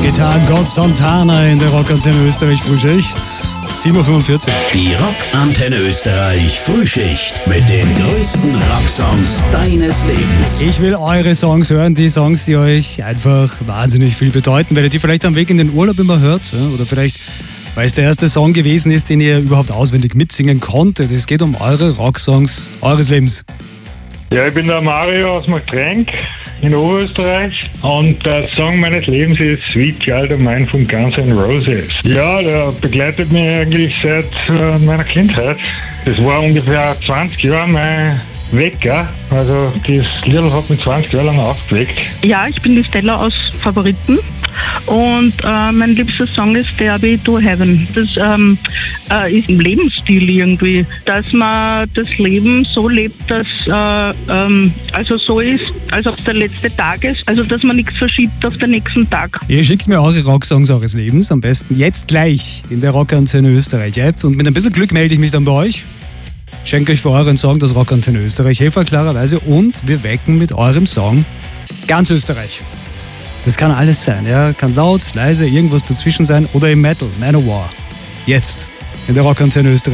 Gitarrengott Santana in der Rockantenne Österreich Frühschicht. 7.45 Uhr. Die Rockantenne Österreich Frühschicht mit den größten Rocksongs deines Lebens. Ich will eure Songs hören, die Songs, die euch einfach wahnsinnig viel bedeuten, weil ihr die vielleicht am Weg in den Urlaub immer hört, ja? Oder vielleicht, weil es der erste Song gewesen ist, den ihr überhaupt auswendig mitsingen konntet. Es geht um eure Rocksongs eures Lebens. Ja, ich bin der Mario aus Marktrenk in Oberösterreich und der Song meines Lebens ist Sweet Child of Mine von Guns N' Roses. Ja, der begleitet mich eigentlich seit meiner Kindheit. Das war ungefähr 20 Jahre mein Wecker. Also das Lied hat mich 20 Jahre lang aufgeweckt. Ja, ich bin die Stella aus Favoriten und mein liebster Song ist Stairway to Heaven. Das ist ein Lebensstil irgendwie, dass man das Leben so lebt, dass also so ist, als ob es der letzte Tag ist, also dass man nichts verschiebt auf den nächsten Tag. Ihr schickt mir eure Rocksongs eures Lebens, am besten jetzt gleich in der Rockantenne Österreich App und mit ein bisschen Glück melde ich mich dann bei euch. Schenke euch für euren Song das Rockantenne Österreich Helfer klarerweise und wir wecken mit eurem Song ganz Österreich. Das kann alles sein, ja, kann laut, leise, irgendwas dazwischen sein oder im Metal, Manowar. Jetzt in der Rockantenne Österreich.